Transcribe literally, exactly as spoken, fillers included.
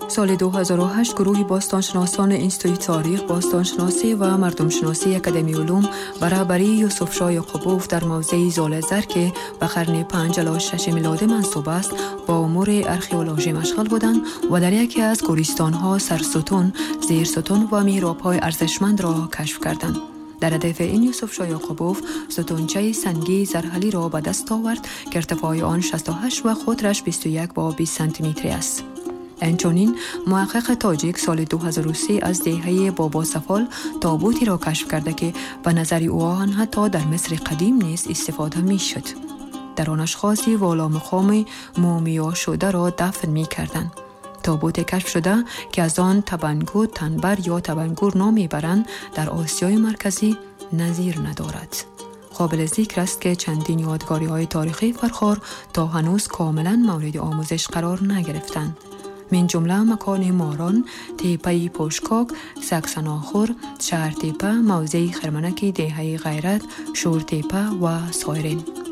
سال دو هزار و هشت گروهی باستانشناسان انستیتوی تاریخ، باستانشناسی و مردمشناسی اکادمی علوم برابری یوسف شاه یعقوبوف در موضع زالزر که به قرن پنج الی شش میلادی منسوب است با امور ارخئولوژی مشغول بودند و در یکی از گوریستان‌ها سرستون، زیرستون و میراب‌های ارزشمند را کشف کردند. در هدف این یوسف شاه یعقوبوف ستونچه سنگی زرحلی را به دست آورد که ارتفاع آن شصت و هشت و قطرش بیست و یک با بیست سانتی متری است. انچنین محقق تاجیک سال دو هزار و سه از دهه بابا سفال تابوتی را کشف کرده که به نظر او آن حتی در مصر قدیم نیز استفاده می شد. در آن اشخاصی والا مقام مومیا شده را دفن می کردند. تابوت کشف شده که از آن تبنگو تنبر یا تبنگور نام میبرند در آسیای مرکزی نظیر ندارد. قابل ذکر است که چندین یادگاری های تاریخی فرخار تا هنوز کاملا مورد آموزش قرار نگرفتند. من جمله مکان ماران، تیپه پوشکاک، سکسناخور، شهر تیپه، موضع خرمنک دهه غیرت، شور تیپه و سایرین.